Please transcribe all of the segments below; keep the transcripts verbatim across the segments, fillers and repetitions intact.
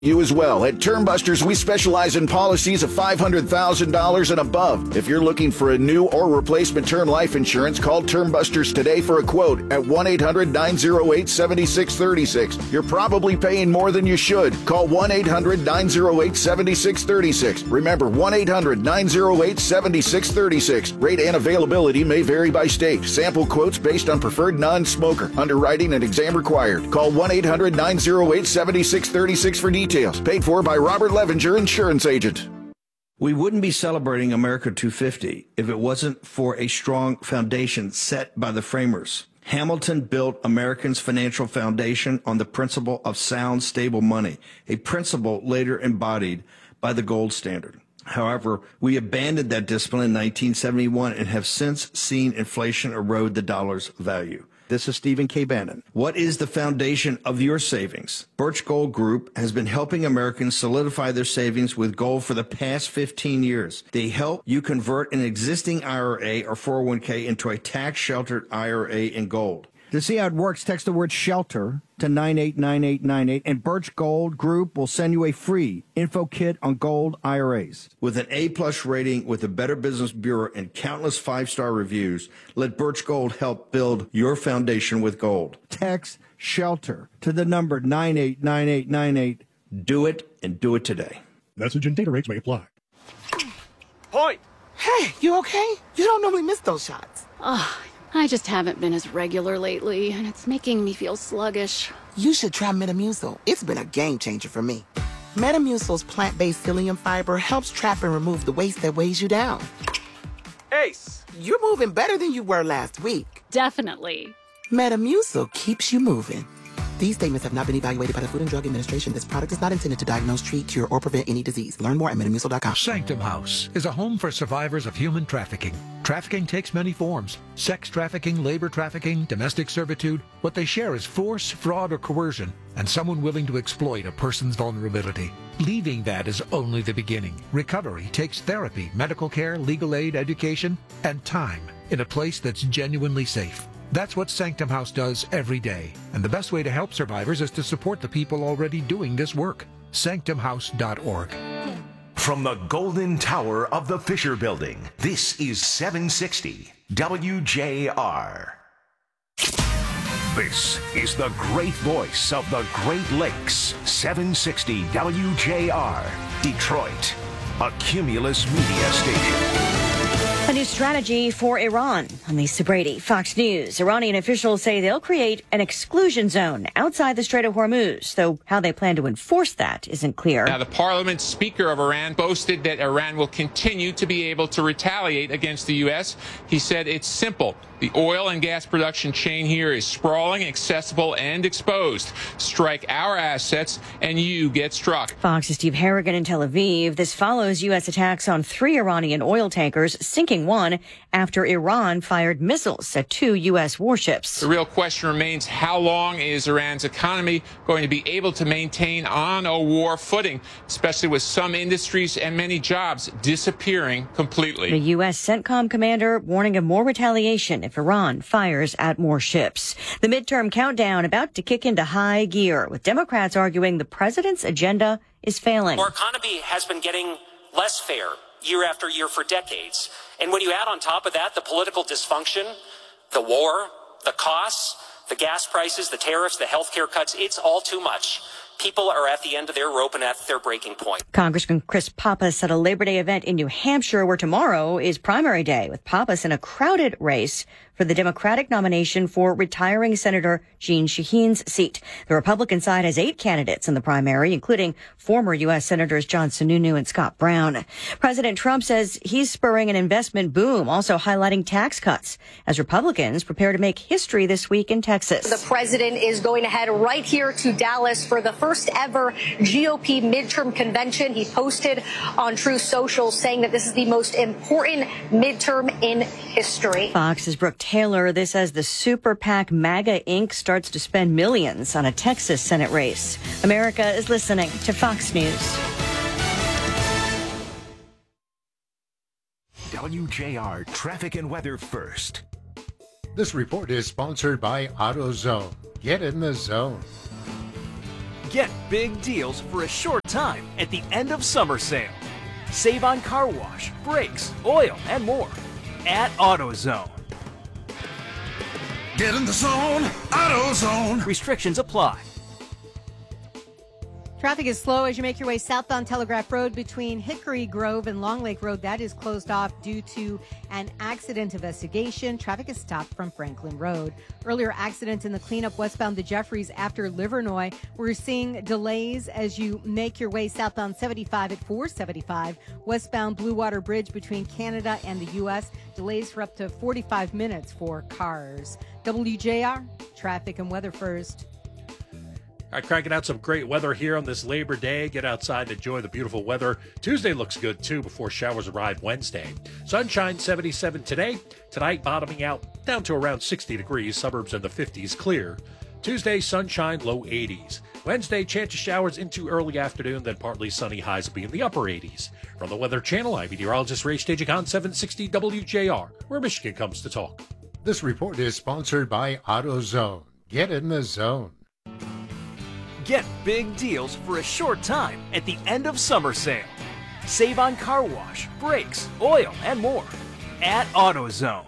You as well. At Termbusters, we specialize in policies of five hundred thousand dollars and above. If you're looking for a new or replacement term life insurance, call Termbusters today for a quote at one eight hundred nine oh eight seven six three six. You're probably paying more than you should. Call one eight hundred nine oh eight seven six three six. Remember, one eight hundred nine oh eight seven six three six. Rate and availability may vary by state. Sample quotes based on preferred non-smoker. Underwriting and exam required. Call one eight hundred nine oh eight seven six three six for details. Details. Paid for by Robert Levenger, insurance agent. We wouldn't be celebrating America two fifty if it wasn't for a strong foundation set by the framers. Hamilton built Americans' financial foundation on the principle of sound, stable money, a principle later embodied by the gold standard. However, we abandoned that discipline in nineteen seventy-one and have since seen inflation erode the dollar's value. This is Stephen K. Bannon. What is the foundation of your savings? Birch Gold Group has been helping Americans solidify their savings with gold for the past fifteen years. They help you convert an existing I R A or four oh one k into a tax-sheltered I R A in gold. To see how it works, text the word SHELTER to nine eight nine eight nine eight, and Birch Gold Group will send you a free info kit on gold I R As. With an A-plus rating with the Better Business Bureau and countless five-star reviews, let Birch Gold help build your foundation with gold. Text SHELTER to the number nine eight nine eight nine eight. Do it, and do it today. Message and data rates may apply. Point! Hey, you okay? You don't normally miss those shots. Ugh. I just haven't been as regular lately, and it's making me feel sluggish. You should try Metamucil. It's been a game changer for me. Metamucil's plant-based psyllium fiber helps trap and remove the waste that weighs you down. Ace! You're moving better than you were last week. Definitely. Metamucil keeps you moving. These statements have not been evaluated by the Food and Drug Administration. This product is not intended to diagnose, treat, cure, or prevent any disease. Learn more at metamucil dot com. Sanctum House is a home for survivors of human trafficking. Trafficking takes many forms. Sex trafficking, labor trafficking, domestic servitude. What they share is force, fraud, or coercion, and someone willing to exploit a person's vulnerability. Leaving that is only the beginning. Recovery takes therapy, medical care, legal aid, education, and time in a place that's genuinely safe. That's what Sanctum House does every day. And the best way to help survivors is to support the people already doing this work. sanctum house dot org. From the Golden Tower of the Fisher Building, this is seven sixty W J R. This is the great voice of the Great Lakes, seven sixty W J R, Detroit, a Cumulus media station. A new strategy for Iran. I'm Lisa Brady, Fox News. Iranian officials say they'll create an exclusion zone outside the Strait of Hormuz, though how they plan to enforce that isn't clear. Now, the parliament speaker of Iran boasted that Iran will continue to be able to retaliate against the U S. He said it's simple. The oil and gas production chain here is sprawling, accessible, and exposed. Strike our assets, and you get struck. Fox's Steve Harrigan in Tel Aviv. This follows U S attacks on three Iranian oil tankers, sinking one after Iran fired missiles at two U S warships. The real question remains, how long is Iran's economy going to be able to maintain on a war footing, especially with some industries and many jobs disappearing completely? The U S CENTCOM commander warning of more retaliation if Iran fires at more ships. The midterm countdown about to kick into high gear, with Democrats arguing the president's agenda is failing. Our economy has been getting less fair year after year for decades. And when you add on top of that the political dysfunction, the war, the costs, the gas prices, the tariffs, the health care cuts, it's all too much. People are at the end of their rope and at their breaking point. Congressman Chris Pappas at a Labor Day event in New Hampshire, where tomorrow is primary day, with Pappas in a crowded race for the Democratic nomination for retiring Senator Jeanne Shaheen's seat. The Republican side has eight candidates in the primary, including former U S Senators John Sununu and Scott Brown. President Trump says he's spurring an investment boom, also highlighting tax cuts, as Republicans prepare to make history this week in Texas. The president is going to head right here to Dallas for the first ever G O P midterm convention. He posted on Truth Social saying that this is the most important midterm in history. Fox's Brooke Taylor, this as the Super PAC MAGA Incorporated starts to spend millions on a Texas Senate race. America is listening to Fox News. W J R Traffic and Weather First. This report is sponsored by AutoZone. Get in the zone. Get big deals for a short time at the end of summer sale. Save on car wash, brakes, oil, and more at AutoZone. Get in the zone, AutoZone. Restrictions apply. Traffic is slow as you make your way southbound Telegraph Road between Hickory Grove and Long Lake Road. That is closed off due to an accident investigation. Traffic is stopped from Franklin Road. Earlier accident in the cleanup westbound to Jeffries after Livernois. We're seeing delays as you make your way southbound seventy-five at four seventy-five. Westbound Blue Water Bridge between Canada and the U S. Delays for up to forty-five minutes for cars. W J R, traffic and weather first. All right, cracking out some great weather here on this Labor Day. Get outside and enjoy the beautiful weather. Tuesday looks good, too, before showers arrive Wednesday. Sunshine, seventy-seven today. Tonight, bottoming out down to around sixty degrees. Suburbs in the fifties, clear. Tuesday, sunshine, low eighties. Wednesday, chance of showers into early afternoon, then partly sunny. Highs will be in the upper eighties. From the Weather Channel, I'm meteorologist Ray Stagik on seven sixty W J R, where Michigan comes to talk. This report is sponsored by AutoZone. Get in the zone. Get big deals for a short time at the end of summer sale. Save on car wash, brakes, oil, and more at AutoZone.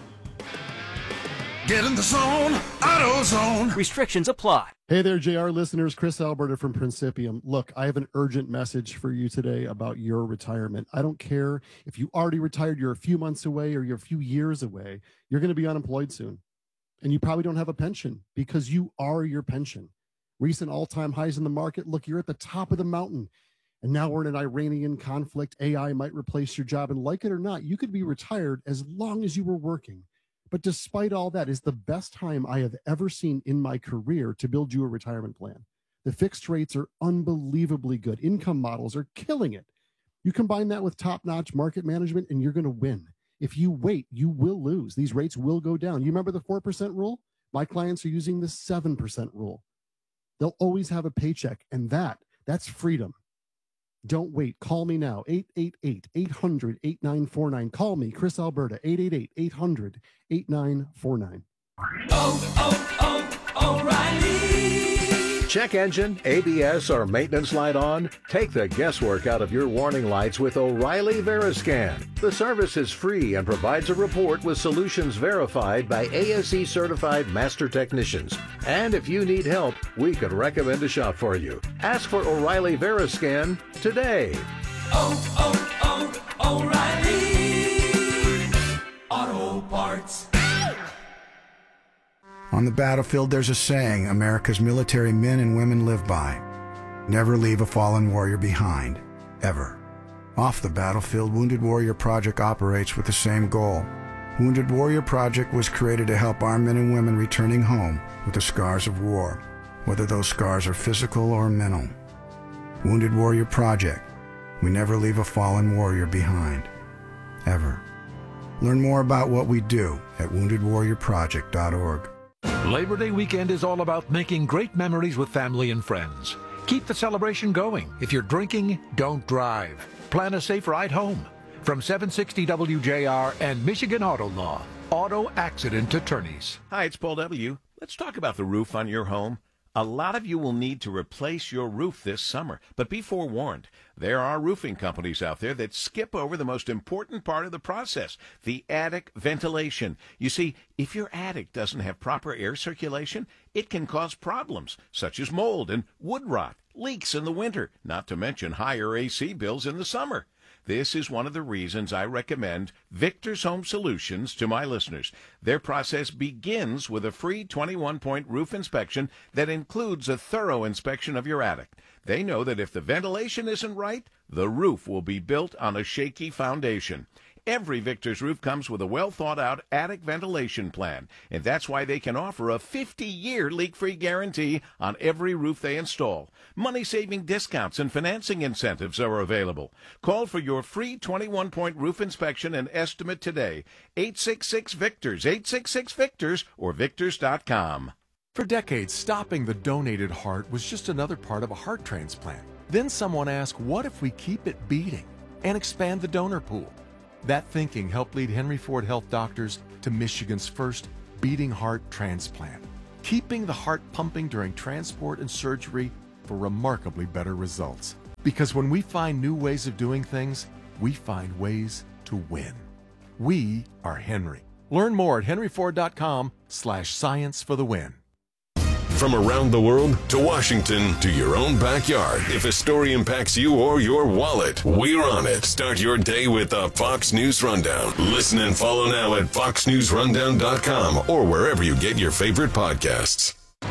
Get in the zone, AutoZone. Restrictions apply. Hey there, J R listeners. Chris Alberta from Principium. Look, I have an urgent message for you today about your retirement. I don't care if you already retired, you're a few months away, or you're a few years away. You're going to be unemployed soon. And you probably don't have a pension because you are your pension. Recent all-time highs in the market. Look, you're at the top of the mountain. And now we're in an Iranian conflict. A I might replace your job. And like it or not, you could be retired as long as you were working. But despite all that, is the best time I have ever seen in my career to build you a retirement plan. The fixed rates are unbelievably good. Income models are killing it. You combine that with top-notch market management, and you're going to win. If you wait, you will lose. These rates will go down. You remember the four percent rule? My clients are using the seven percent rule. They'll always have a paycheck, and that, that's freedom. Don't wait. Call me now, eight eight eight, eight hundred, eighty-nine forty-nine. Call me, Chris Alberta, eight eight eight, eight hundred, eighty-nine forty-nine. Oh, oh, oh, O'Reilly. Check engine, A B S, or maintenance light on? Take the guesswork out of your warning lights with O'Reilly Veriscan. The service is free and provides a report with solutions verified by A S E certified master technicians. And if you need help, we could recommend a shop for you. Ask for O'Reilly Veriscan today. Oh, oh, oh, O'Reilly Auto Parts. On the battlefield, there's a saying America's military men and women live by. Never leave a fallen warrior behind, ever. Off the battlefield, Wounded Warrior Project operates with the same goal. Wounded Warrior Project was created to help our men and women returning home with the scars of war, whether those scars are physical or mental. Wounded Warrior Project. We never leave a fallen warrior behind, ever. Learn more about what we do at wounded warrior project dot org. Labor Day weekend is all about making great memories with family and friends. Keep the celebration going. If you're drinking, don't drive. Plan a safe ride home. From seven sixty W J R and Michigan Auto Law, auto accident attorneys. Hi, it's Paul W. Let's talk about the roof on your home. A lot of you will need to replace your roof this summer, but be forewarned. There are roofing companies out there that skip over the most important part of the process, the attic ventilation. You see, if your attic doesn't have proper air circulation, it can cause problems, such as mold and wood rot, leaks in the winter, not to mention higher A C bills in the summer. This is one of the reasons I recommend Victor's Home Solutions to my listeners. Their process begins with a free twenty-one point roof inspection that includes a thorough inspection of your attic. They know that if the ventilation isn't right, the roof will be built on a shaky foundation. Every Victor's roof comes with a well-thought-out attic ventilation plan, and that's why they can offer a fifty-year leak-free guarantee on every roof they install. Money-saving discounts and financing incentives are available. Call for your free twenty-one point roof inspection and estimate today. eight six six Victors, eight six six Victors, or Victors dot com. For decades, stopping the donated heart was just another part of a heart transplant. Then someone asked, what if we keep it beating and expand the donor pool? That thinking helped lead Henry Ford Health doctors to Michigan's first beating heart transplant. Keeping the heart pumping during transport and surgery for remarkably better results. Because when we find new ways of doing things, we find ways to win. We are Henry. Learn more at henry ford dot com slash science for the win. From around the world to Washington to your own backyard, if a story impacts you or your wallet, we're on it. Start your day with the Fox News Rundown. Listen and follow now at fox news rundown dot com or wherever you get your favorite podcasts.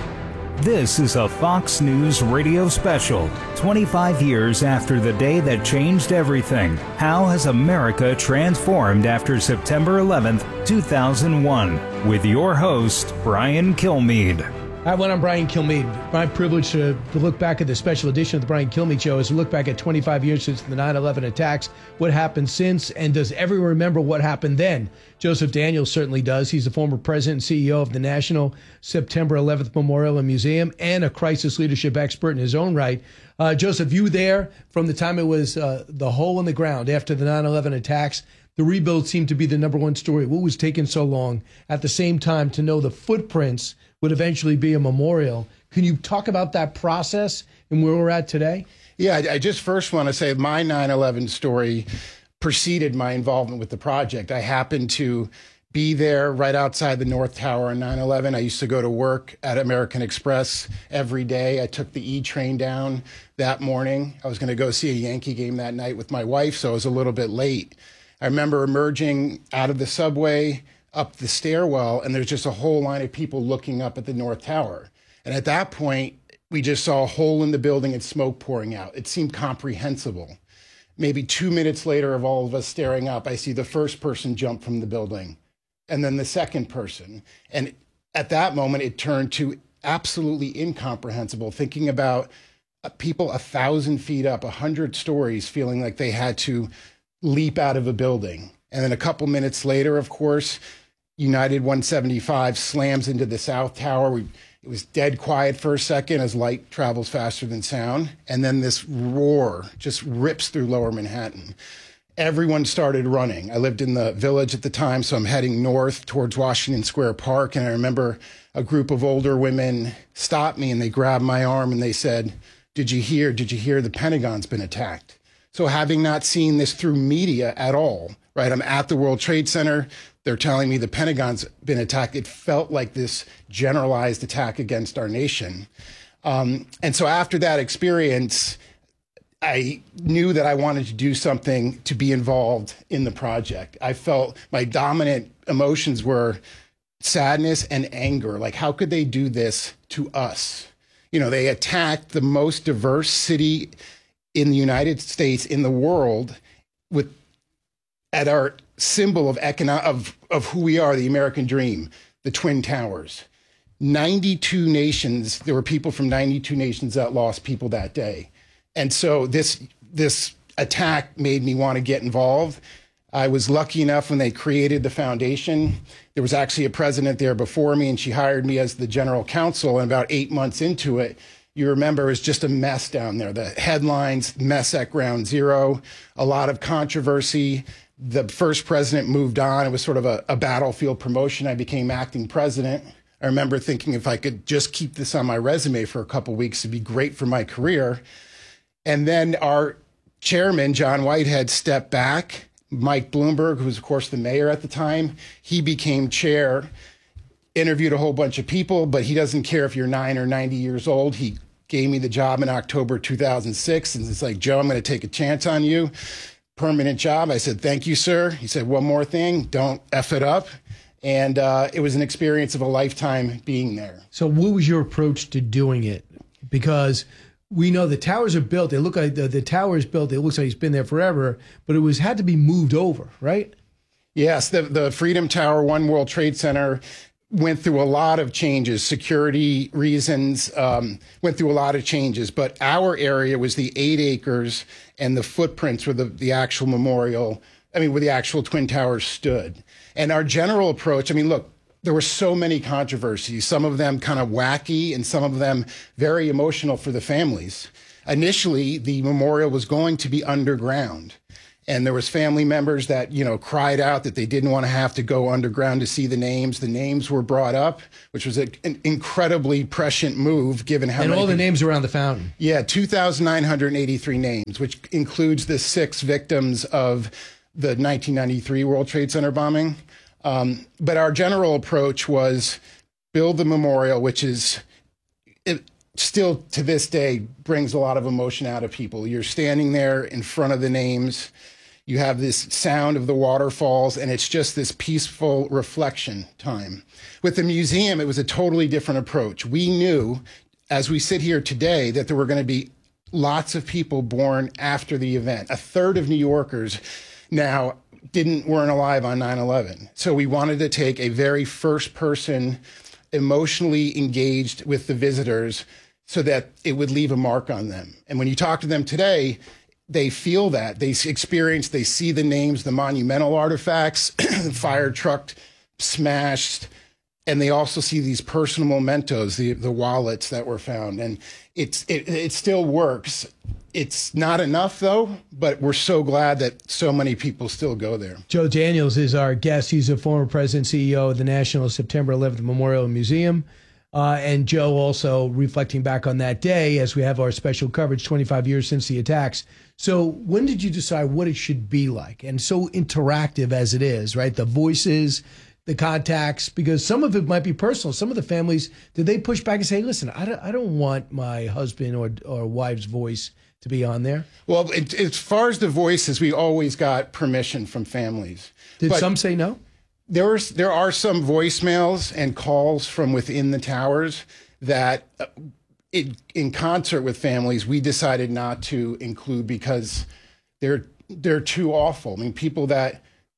This is a Fox News radio special, twenty-five years after the day that changed everything. How has America transformed after September eleventh, two thousand one? With your host, Brian Kilmeade. Hi, well, I'm Brian Kilmeade. My privilege to, to look back at the special edition of the Brian Kilmeade Show is to look back at twenty-five years since the nine eleven attacks, what happened since, and does everyone remember what happened then? Joseph Daniels certainly does. He's the former president and C E O of the National September eleventh Memorial and Museum and a crisis leadership expert in his own right. Uh, Joseph, you there from the time it was uh, the hole in the ground after the nine eleven attacks. The rebuild seemed to be the number one story. What was taking so long at the same time to know the footprints would eventually be a memorial? Can you talk about that process and where we're at today? Yeah, I, I just first want to say my nine eleven story preceded my involvement with the project. I happened to be there right outside the North Tower on nine eleven. I used to go to work at American Express every day. I took the E train down that morning. I was going to go see a Yankee game that night with my wife, so I was a little bit late. I remember emerging out of the subway, up the stairwell, and there's just a whole line of people looking up at the North Tower. And at that point, we just saw a hole in the building and smoke pouring out. It seemed comprehensible. Maybe two minutes later of all of us staring up, I see the first person jump from the building, and then the second person. And at that moment, it turned to absolutely incomprehensible, thinking about people a thousand feet up, a hundred stories, feeling like they had to leap out of a building. And then a couple minutes later, of course, United one seventy-five slams into the South Tower. We, it was dead quiet for a second as light travels faster than sound. And then this roar just rips through Lower Manhattan. Everyone started running. I lived in the Village at the time, so I'm heading north towards Washington Square Park. And I remember a group of older women stopped me and they grabbed my arm and they said, "Did you hear? Did you hear the Pentagon's been attacked?" So having not seen this through media at all, right? I'm at the World Trade Center. They're telling me the Pentagon's been attacked. It felt like this generalized attack against our nation. Um, and so after that experience, I knew that I wanted to do something to be involved in the project. I felt my dominant emotions were sadness and anger. Like, how could they do this to us? You know, they attacked the most diverse city in the United States, in the world, with at our symbol of econo- of of who we are, the American dream, the Twin Towers. ninety-two nations, there were people from ninety-two nations that lost people that day. And so this this attack made me want to get involved. I was lucky enough when they created the foundation. There was actually a president there before me, and she hired me as the general counsel. And about eight months into it, you remember, it was just a mess down there. The headlines, mess at ground zero, a lot of controversy. The first president moved on. It was sort of a, a battlefield promotion. I became acting president. I remember thinking if I could just keep this on my resume for a couple of weeks, it'd be great for my career. And then our chairman, John Whitehead, stepped back. Mike Bloomberg, who was, of course, the mayor at the time, he became chair, interviewed a whole bunch of people, but he doesn't care if you're nine or ninety years old. He gave me the job in October two thousand six, and it's like, "Joe, I'm going to take a chance on you. Permanent job." I said, "Thank you, sir." He said, "One more thing, don't F it up." And uh, it was an experience of a lifetime being there. So what was your approach to doing it? Because we know the towers are built. They look like the, the tower is built. It looks like it's been there forever, but it was had to be moved over, right? Yes, the, the Freedom Tower, One World Trade Center, went through a lot of changes, security reasons, um, went through a lot of changes. But our area was the eight acres and the footprints where the, the actual memorial, I mean, where the actual Twin Towers stood. And our general approach, I mean, look, there were so many controversies, some of them kind of wacky and some of them very emotional for the families. Initially, the memorial was going to be underground. And there was family members that, you know, cried out that they didn't want to have to go underground to see the names. The names were brought up, which was a, an incredibly prescient move given how and many all the people, names around the fountain. Yeah, two thousand nine hundred eighty-three names, which includes the six victims of the nineteen ninety-three World Trade Center bombing. Um, but our general approach was build the memorial, which is it still to this day brings a lot of emotion out of people. You're standing there in front of the names. You have this sound of the waterfalls, and it's just this peaceful reflection time. With the museum, it was a totally different approach. We knew, as we sit here today, that there were going to be lots of people born after the event. A third of New Yorkers now didn't weren't alive on nine eleven. So we wanted to take a very first-person, emotionally engaged with the visitors so that it would leave a mark on them. And when you talk to them today, they feel that. They experience, they see the names, the monumental artifacts, the fire truck smashed, and they also see these personal mementos, the, the wallets that were found. And it's it, it still works. It's not enough, though, but we're so glad that so many people still go there. Joe Daniels is our guest. He's a former president, C E O of the National September eleventh Memorial Museum. Uh, and Joe also reflecting back on that day as we have our special coverage, twenty-five years since the attacks. So when did you decide what it should be like? And so interactive as it is, right? The voices, the contacts, because some of it might be personal. Some of the families, did they push back and say, listen, I don't, I don't want my husband or, or wife's voice to be on there? Well, it, as far as the voices, we always got permission from families. Did But some say no? There, was, there are some voicemails and calls from within the towers that, uh, it, in concert with families, we decided not to include because they're they're too awful. I mean, people that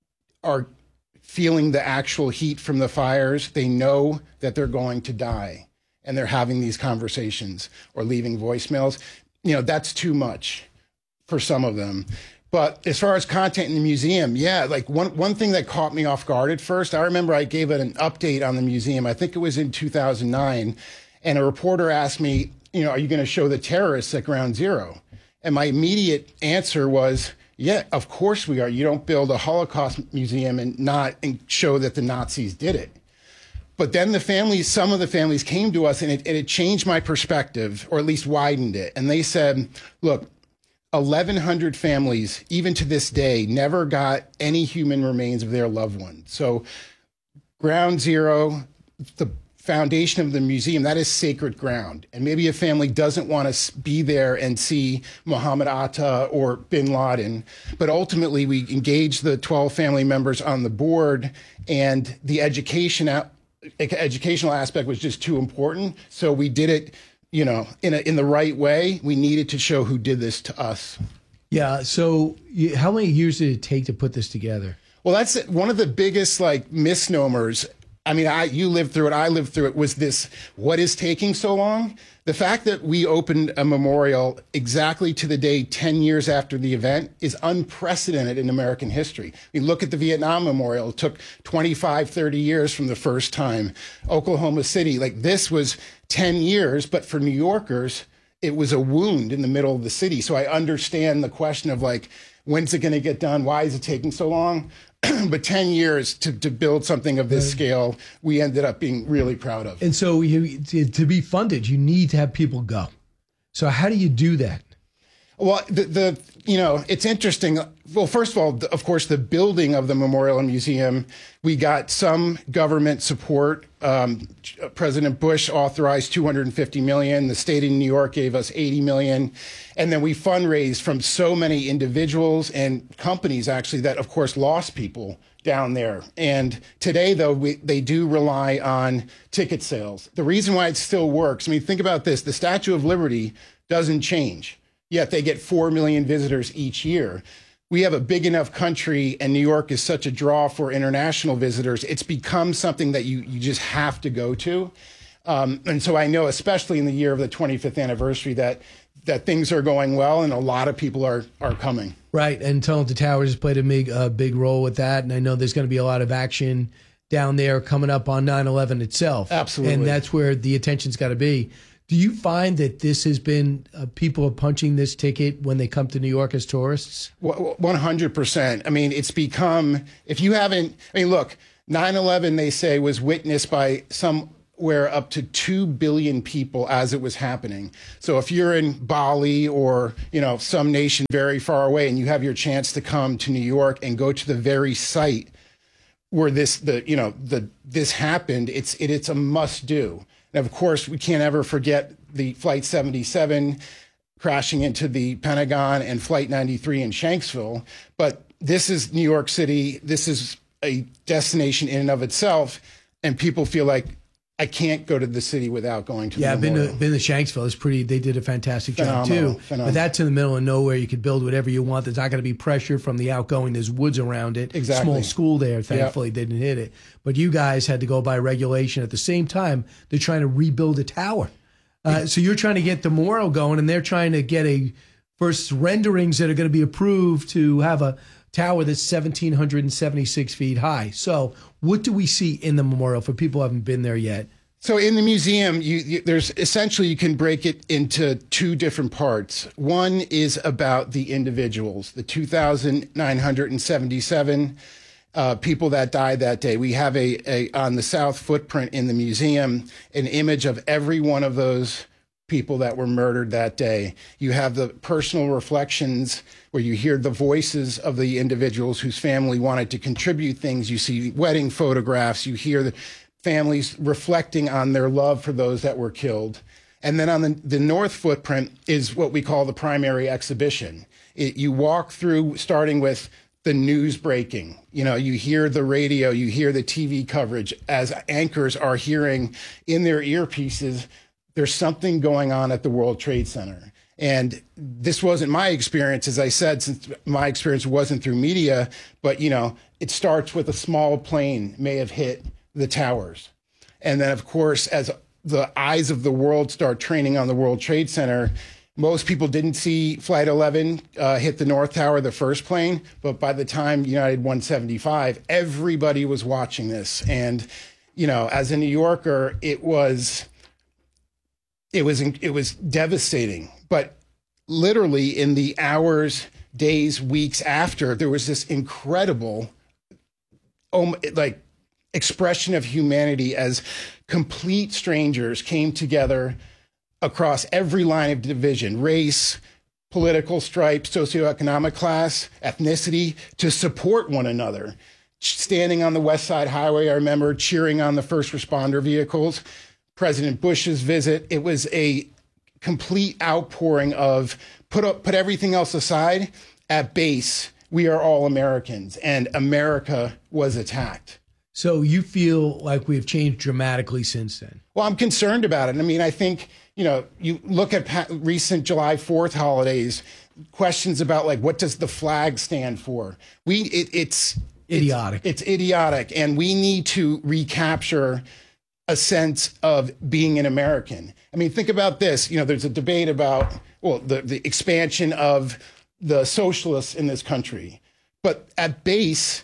are feeling the actual heat from the fires, they know that they're going to die, and they're having these conversations or leaving voicemails. You know, that's too much for some of them. But as far as content in the museum, yeah, like one, one thing that caught me off guard at first, I remember I gave it an update on the museum. I think it was in two thousand nine. And a reporter asked me, you know, are you going to show the terrorists at Ground Zero? And my immediate answer was, yeah, of course we are. You don't build a Holocaust museum and not and show that the Nazis did it. But then the families, some of the families came to us and it, and it changed my perspective, or at least widened it. And they said, look, eleven hundred families, even to this day, never got any human remains of their loved ones. So Ground Zero, the foundation of the museum, that is sacred ground. And maybe a family doesn't want to be there and see Muhammad Atta or bin Laden. But ultimately, we engaged the twelve family members on the board, and the education educational aspect was just too important. So we did it, you know, in a, in the right way. We needed to show who did this to us. Yeah. So you, how many years did it take to put this together? Well, that's one of the biggest like misnomers. I mean, I you lived through it. I lived through it. Was this what is taking so long? The fact that we opened a memorial exactly to the day ten years after the event is unprecedented in American history. We look at the Vietnam Memorial. It took twenty-five, thirty years from the first time. Oklahoma City, like this was ten years, but for New Yorkers, it was a wound in the middle of the city. So I understand the question of like, when's it going to get done? Why is it taking so long? But ten years to, to build something of this scale, we ended up being really proud of. And so you, to, to be funded, you need to have people go. So how do you do that? Well, the, the you know, it's interesting. Well, first of all, of course, the building of the memorial and museum, we got some government support. Um, President Bush authorized two hundred fifty million dollars. The state of New York gave us eighty million dollars. And then we fundraised from so many individuals and companies, actually, that, of course, lost people down there. And today, though, we, they do rely on ticket sales. The reason why it still works, I mean, think about this. The Statue of Liberty doesn't change, yet they get four million visitors each year. We have a big enough country, and New York is such a draw for international visitors. It's become something that you, you just have to go to. Um, and so I know, especially in the year of the twenty-fifth anniversary, that that things are going well and a lot of people are are coming. Right, and Tunnel to Towers has played a big, uh, big role with that. And I know there's going to be a lot of action down there coming up on nine eleven itself. Absolutely. And that's where the attention's got to be. Do you find that this has been uh, people are punching this ticket when they come to New York as tourists? one hundred percent. I mean, it's become, if you haven't, I mean, look, nine eleven, they say, was witnessed by somewhere up to two billion people as it was happening. So if you're in Bali or, you know, some nation very far away and you have your chance to come to New York and go to the very site where this, the, you know, the, this happened, it's, it, it's a must do. And of course, we can't ever forget the Flight seventy-seven crashing into the Pentagon and Flight ninety-three in Shanksville. But this is New York City. This is a destination in and of itself. And people feel like, I can't go to the city without going to yeah, the I've been memorial. to, been to Shanksville. It's pretty, they did a fantastic Phenomenal, job too. phenomenal. But that's in the middle of nowhere. You could build whatever you want. There's not going to be pressure from the outgoing. There's woods around it. Exactly. Small school there. Thankfully, they didn't hit it. But you guys had to go by regulation. At the same time, they're trying to rebuild a tower. Uh, so you're trying to get the memorial going, and they're trying to get a first renderings that are going to be approved to have a tower that's one thousand seven hundred seventy-six feet high. So what do we see in the memorial for people who haven't been there yet? So in the museum, you, you, there's essentially, you can break it into two different parts. One is about the individuals, the two thousand nine hundred seventy-seven uh, people that died that day. We have a, a on the south footprint in the museum, an image of every one of those people that were murdered that day. You have the personal reflections where you hear the voices of the individuals whose family wanted to contribute things. You see wedding photographs. You hear the families reflecting on their love for those that were killed. And then on the, the north footprint is what we call the primary exhibition. It, you walk through starting with the news breaking. You know, you hear the radio, you hear the T V coverage as anchors are hearing in their earpieces, there's something going on at the World Trade Center. And this wasn't my experience, as I said, since my experience wasn't through media, but, you know, it starts with a small plane may have hit the towers. And then, of course, as the eyes of the world start training on the World Trade Center, most people didn't see Flight eleven uh, hit the North Tower, the first plane, but by the time United one seventy-five, everybody was watching this. And, you know, as a New Yorker, it was, it was, it was devastating. But literally in the hours, days, weeks after, there was this incredible, um, like, expression of humanity as complete strangers came together across every line of division, race, political stripe, socioeconomic class, ethnicity, to support one another. Standing on the West Side Highway, I remember cheering on the first responder vehicles. President Bush's visit, it was a complete outpouring of put up, put everything else aside. At base, we are all Americans, and America was attacked. So you feel like we've changed dramatically since then? Well, I'm concerned about it. I mean, I think, you know, you look at pa- recent July fourth holidays, questions about, like, what does the flag stand for? We, it, it's idiotic. It's, it's idiotic. And we need to recapture a sense of being an American. I mean, think about this. You know, there's a debate about, well, the, the expansion of the socialists in this country. But at base,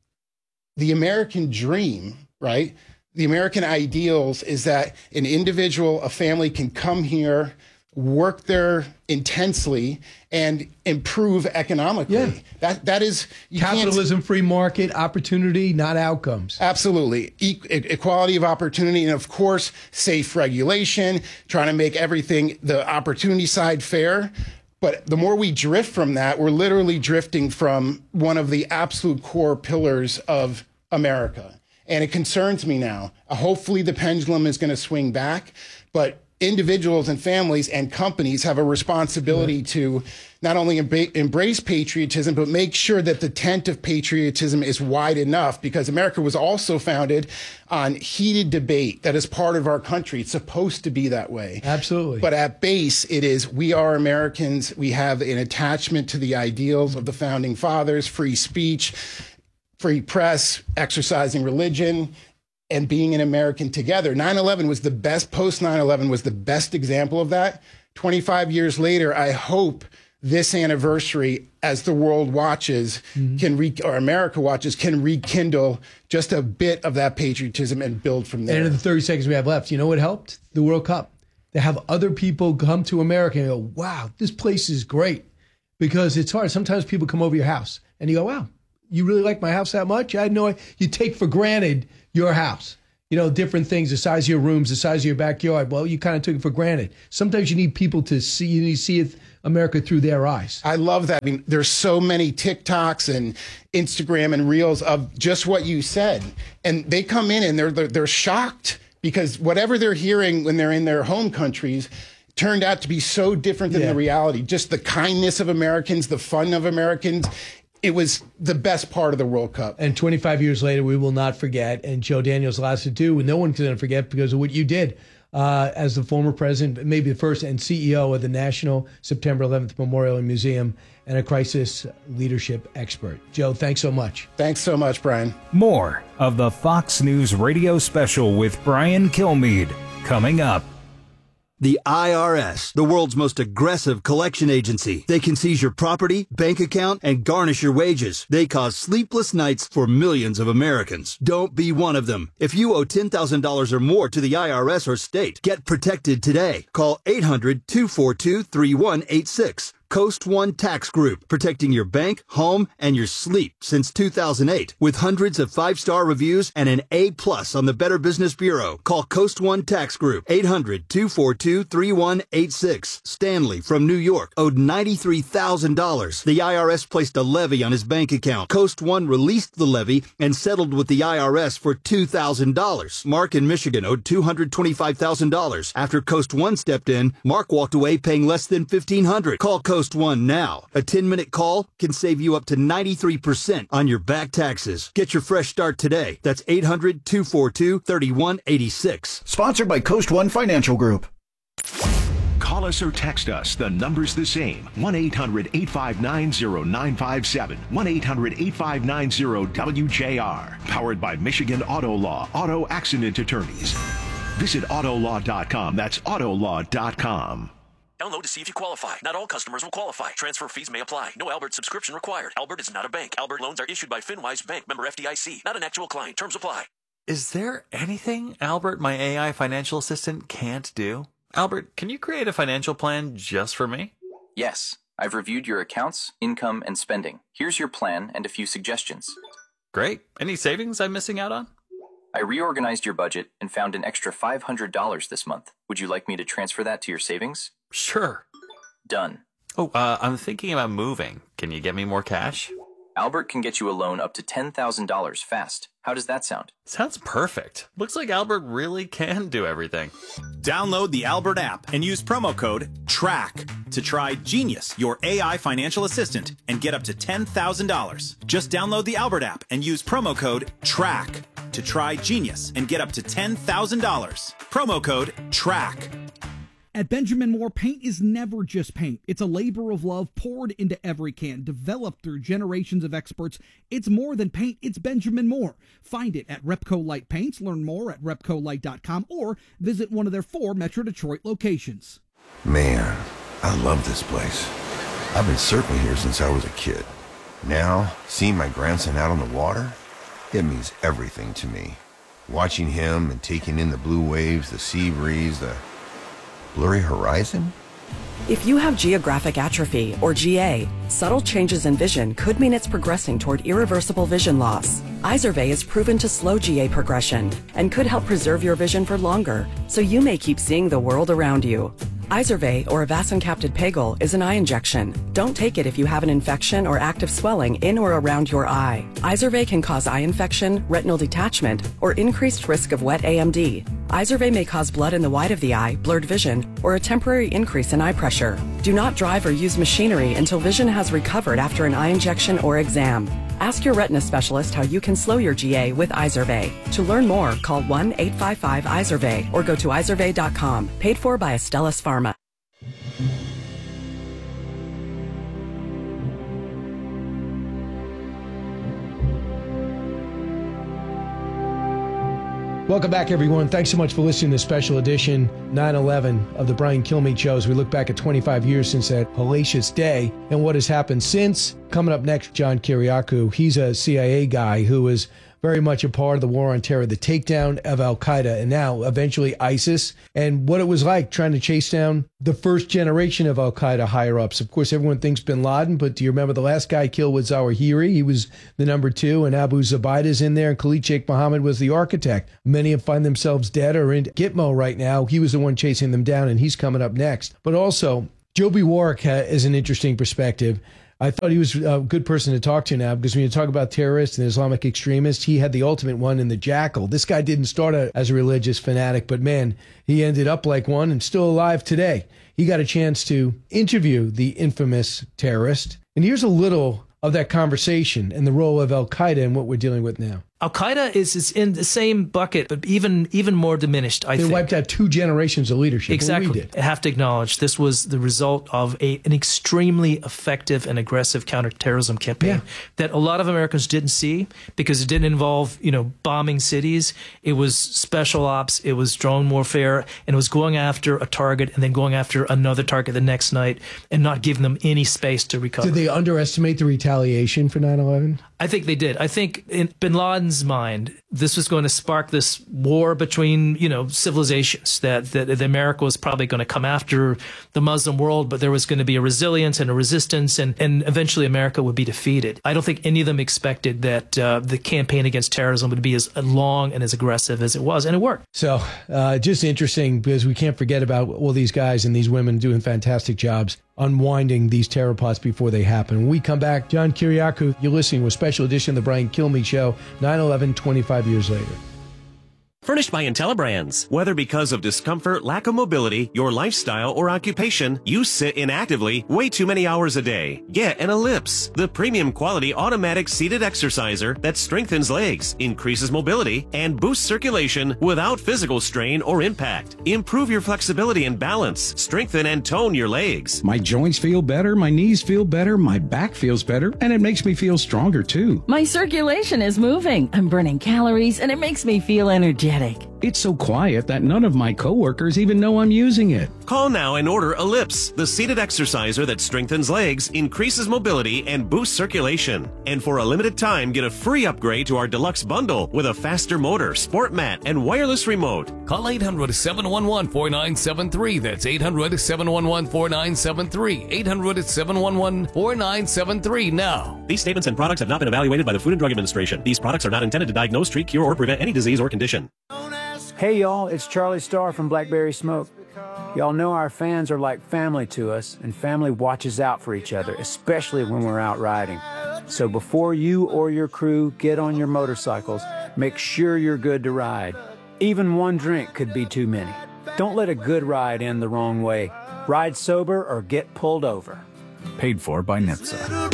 the American dream, right? The American ideals is that an individual, a family can come here, work there intensely, and improve economically. Yeah. That that is you capitalism, free market, opportunity, not outcomes. Absolutely, e- equality of opportunity, and of course, safe regulation. Trying to make everything the opportunity side fair. But the more we drift from that, we're literally drifting from one of the absolute core pillars of America. And it concerns me now. Uh, hopefully the pendulum is going to swing back, but individuals and families and companies have a responsibility yeah. to not only emba- embrace patriotism, but make sure that the tent of patriotism is wide enough, because America was also founded on heated debate that is part of our country. It's supposed to be that way. Absolutely. But at base, it is, we are Americans. We have an attachment to the ideals of the founding fathers, free speech, free press, exercising religion, and being an American together. nine eleven was the best, post nine eleven was the best example of that. twenty-five years later, I hope this anniversary, as the world watches, mm-hmm. can re- or America watches, can rekindle just a bit of that patriotism and build from there. And in the thirty seconds we have left, you know what helped? The World Cup. to have other people come to America and go, wow, this place is great. Because it's hard. Sometimes people come over your house and you go, wow, you really like my house that much? I had no idea. You take for granted your house. You know, different things, the size of your rooms, the size of your backyard. Well, you kind of took it for granted. Sometimes you need people to see, you need to see it, America through their eyes. I love that. I mean, there's so many TikToks and Instagram and Reels of just what you said. And they come in and they're, they're, they're shocked because whatever they're hearing when they're in their home countries turned out to be so different than yeah. the reality. Just the kindness of Americans, the fun of Americans. It was the best part of the World Cup. And twenty-five years later, we will not forget. And Joe Daniels lasted too. And no one's going to forget because of what you did uh, as the former president, maybe the first and C E O of the National September eleventh Memorial and Museum and a crisis leadership expert. Joe, thanks so much. Thanks so much, Brian. More of the Fox News Radio Special with Brian Kilmeade coming up. The I R S, the world's most aggressive collection agency. They can seize your property, bank account, and garnish your wages. They cause sleepless nights for millions of Americans. Don't be one of them. If you owe ten thousand dollars or more to the I R S or state, get protected today. Call eight hundred, two four two, three one eight six. Coast One Tax Group, protecting your bank, home, and your sleep since two thousand eight. With hundreds of five-star reviews and an A plus on the Better Business Bureau. Call Coast One Tax Group, eight hundred, two four two, three one eight six. Stanley from New York owed ninety-three thousand dollars. The I R S placed a levy on his bank account. Coast One released the levy and settled with the I R S for two thousand dollars. Mark in Michigan owed two hundred twenty-five thousand dollars. After Coast One stepped in, Mark walked away paying less than fifteen hundred dollars. Call Coast One now. A ten-minute call can save you up to ninety-three percent on your back taxes. Get your fresh start today. That's eight hundred, two four two, three one eight six. Sponsored by Coast One Financial Group. Call us or text us. The number's the same. one eight hundred, eight five nine, zero nine five seven. one eight hundred, eight five nine, zero W J R. Powered by Michigan Auto Law. Auto Accident Attorneys. Visit auto law dot com. That's auto law dot com. Download to see if you qualify. Not all customers will qualify. Transfer fees may apply. No Albert subscription required. Albert is not a bank. Albert loans are issued by FinWise Bank, member F D I C. Not an actual client. Terms apply. Is there anything Albert, my A I financial assistant, can't do? Albert, can you create a financial plan just for me? Yes. I've reviewed your accounts, income, and spending. Here's your plan and a few suggestions. Great. Any savings I'm missing out on? I reorganized your budget and found an extra five hundred dollars this month. Would you like me to transfer that to your savings? Sure. Done. Oh, uh, I'm thinking about moving. Can you get me more cash? Albert can get you a loan up to ten thousand dollars fast. How does that sound? Sounds perfect. Looks like Albert really can do everything. Download the Albert app and use promo code TRACK to try Genius, your A I financial assistant, and get up to ten thousand dollars. Just download the Albert app and use promo code TRACK to try Genius and get up to ten thousand dollars. Promo code TRACK. At Benjamin Moore, paint is never just paint. It's a labor of love poured into every can, developed through generations of experts. It's more than paint, it's Benjamin Moore. Find it at Repco Light Paints. Learn more at repco light dot com or visit one of their four Metro Detroit locations. Man, I love this place. I've been surfing here since I was a kid. Now, seeing my grandson out on the water, it means everything to me. Watching him and taking in the blue waves, the sea breeze, the blurry horizon? If you have geographic atrophy, or G A, subtle changes in vision could mean it's progressing toward irreversible vision loss. Izervay is proven to slow G A progression and could help preserve your vision for longer, so you may keep seeing the world around you. Izervay, or avacincaptad pegol, is an eye injection. Don't take it if you have an infection or active swelling in or around your eye. Izervay can cause eye infection, retinal detachment, or increased risk of wet A M D. Izervay may cause blood in the white of the eye, blurred vision, or a temporary increase in eye pressure. Do not drive or use machinery until vision has recovered after an eye injection or exam. Ask your retina specialist how you can slow your G A with Izervay. To learn more, call one eight five five Izervay or go to izervay dot com. Paid for by Astellas Pharma. Welcome back, everyone. Thanks so much for listening to the special edition nine eleven of the Brian Kilmeade Show as we look back at twenty-five years since that hellacious day and what has happened since. Coming up next, John Kiriakou. He's a C I A guy who was very much a part of the war on terror, the takedown of Al-Qaeda and now eventually ISIS, and what it was like trying to chase down the first generation of Al-Qaeda higher-ups. Of course, everyone thinks bin Laden, but do you remember the last guy killed was Zawahiri? He was the number two, and Abu Zubaydah's in there, and Khalid Sheikh Mohammed was the architect. Many have find themselves dead or in Gitmo right now. He was the one chasing them down, and he's coming up next. But also, Joby Warrick has an interesting perspective. I thought he was a good person to talk to now, because when you talk about terrorists and Islamic extremists, he had the ultimate one in the Jackal. This guy didn't start out as a religious fanatic, but man, he ended up like one and still alive today. He got a chance to interview the infamous terrorist. And here's a little of that conversation and the role of Al-Qaeda and what we're dealing with now. Al-Qaeda is, is in the same bucket, but even even more diminished, I they think. They wiped out two generations of leadership. Exactly. We did. I have to acknowledge this was the result of a, an extremely effective and aggressive counterterrorism campaign yeah. that a lot of Americans didn't see because it didn't involve, you know, bombing cities. It was special ops. It was drone warfare, and it was going after a target and then going after another target the next night and not giving them any space to recover. Did they underestimate the retaliation for nine eleven? I think they did. I think in bin Laden's mind, this was going to spark this war between, you know, civilizations, that, that, that America was probably going to come after the Muslim world, but there was going to be a resilience and a resistance, and, and eventually America would be defeated. I don't think any of them expected that uh, the campaign against terrorism would be as long and as aggressive as it was, and it worked. So uh, just interesting, because we can't forget about all these guys and these women doing fantastic jobs unwinding these terror plots before they happen. When we come back, John Kiriakou, you're listening to a special edition of the Brian Kilmeade Show, nine eleven, twenty-five years later. Furnished by IntelliBrands. Whether because of discomfort, lack of mobility, your lifestyle, or occupation, you sit inactively way too many hours a day. Get an Ellipse, the premium quality automatic seated exerciser that strengthens legs, increases mobility, and boosts circulation without physical strain or impact. Improve your flexibility and balance, strengthen and tone your legs. My joints feel better, my knees feel better, my back feels better, and it makes me feel stronger too. My circulation is moving. I'm burning calories, and it makes me feel energetic. It's so quiet that none of my coworkers even know I'm using it. Call now and order Ellipse, the seated exerciser that strengthens legs, increases mobility, and boosts circulation. And for a limited time, get a free upgrade to our deluxe bundle with a faster motor, sport mat, and wireless remote. Call eight hundred, seven one one, four nine seven three. That's eight hundred, seven one one, four nine seven three. eight hundred, seven one one, four nine seven three now. These statements and products have not been evaluated by the Food and Drug Administration. These products are not intended to diagnose, treat, cure, or prevent any disease or condition. Hey y'all, it's Charlie Starr from Blackberry Smoke. Y'all know our fans are like family to us, and family watches out for each other, especially when we're out riding. So before you or your crew get on your motorcycles, make sure you're good to ride. Even one drink could be too many. Don't let a good ride end the wrong way. Ride sober or get pulled over. Paid for by N H T S A.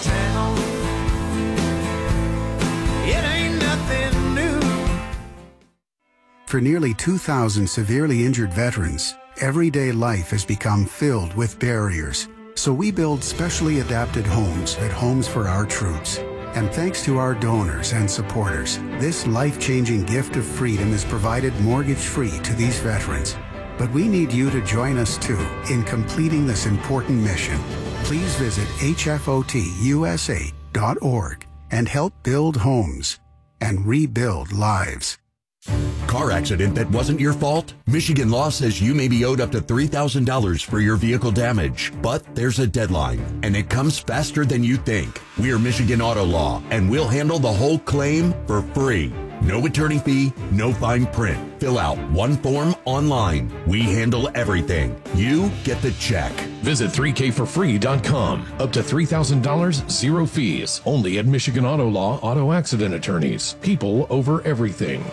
It ain't nothing new. For nearly two thousand severely injured veterans, everyday life has become filled with barriers. So we build specially adapted homes at Homes for Our Troops. And thanks to our donors and supporters, this life-changing gift of freedom is provided mortgage-free to these veterans. But we need you to join us too in completing this important mission. Please visit H F O T U S A dot org and help build homes and rebuild lives. Car accident that wasn't your fault? Michigan law says you may be owed up to three thousand dollars for your vehicle damage. But there's a deadline, and it comes faster than you think. We're Michigan Auto Law, and we'll handle the whole claim for free. No attorney fee, no fine print. Fill out one form online. We handle everything. You get the check. Visit three K for free dot com. Up to three thousand dollars, zero fees. Only at Michigan Auto Law Auto Accident Attorneys. People over everything.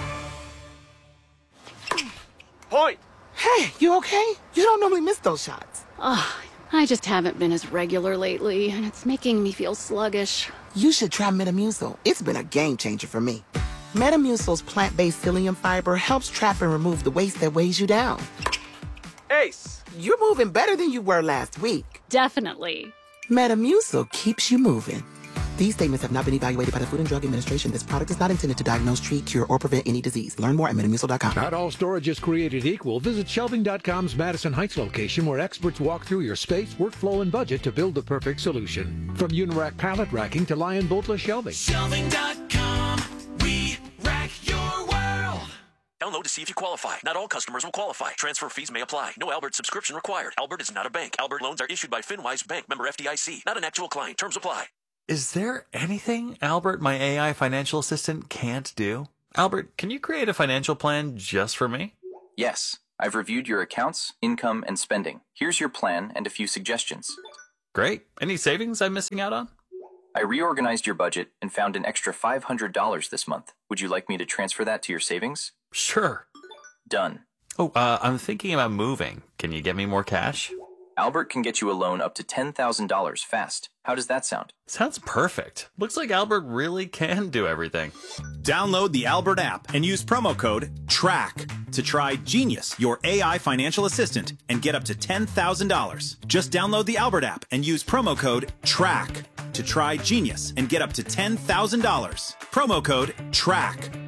Point! Hey, you okay? You don't normally miss those shots. Oh, I just haven't been as regular lately, and it's making me feel sluggish. You should try Metamucil. It's been a game changer for me. Metamucil's plant-based psyllium fiber helps trap and remove the waste that weighs you down. Ace! You're moving better than you were last week. Definitely. Metamucil keeps you moving. These statements have not been evaluated by the Food and Drug Administration. This product is not intended to diagnose, treat, cure, or prevent any disease. Learn more at Metamucil dot com. Not all storage is created equal. Visit Shelving dot com's Madison Heights location, where experts walk through your space, workflow, and budget to build the perfect solution. From Unirack pallet racking to Lion boltless shelving. Shelving dot com. We wreck your world. Download to see if you qualify. Not all customers will qualify. Transfer fees may apply. No Albert subscription required. Albert is not a bank. Albert loans are issued by FinWise Bank, member F D I C. Not an actual client. Terms apply. Is there anything Albert, my A I financial assistant, can't do? Albert, can you create a financial plan just for me? Yes. I've reviewed your accounts, income, and spending. Here's your plan and a few suggestions. Great. Any savings I'm missing out on? I reorganized your budget and found an extra five hundred dollars this month. Would you like me to transfer that to your savings? Sure. Done. Oh, uh, I'm thinking about moving. Can you get me more cash? Albert can get you a loan up to ten thousand dollars fast. How does that sound? Sounds perfect. Looks like Albert really can do everything. Download the Albert app and use promo code TRACK to try Genius, your A I financial assistant, and get up to ten thousand dollars. Just download the Albert app and use promo code TRACK to try Genius and get up to ten thousand dollars. Promo code TRACK.